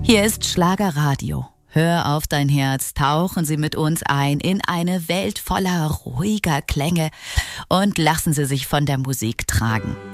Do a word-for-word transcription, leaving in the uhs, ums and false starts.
Hier ist Schlagerradio. Hör auf dein Herz, tauchen Sie mit uns ein in eine Welt voller ruhiger Klänge und lassen Sie sich von der Musik tragen.